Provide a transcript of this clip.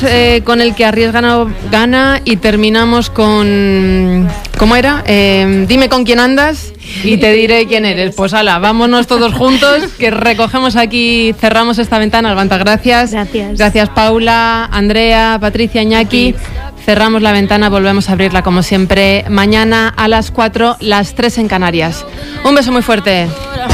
Con el que arriesga no gana y terminamos con... ¿Cómo era? Dime con quién andas y te diré quién eres. Pues ala, vámonos todos juntos, que recogemos aquí, cerramos esta ventana. Alvanta, gracias. Gracias Paula, Andrea, Patricia, Iñaki. Cerramos la ventana, volvemos a abrirla como siempre mañana a las 4, las 3 en Canarias. Un beso muy fuerte.